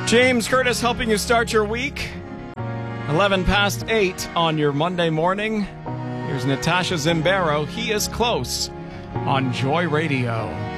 James Curtis helping you start your week. 11 past 8 on your Monday morning. Here's Natasha Zimbero. He is close on Joy Radio.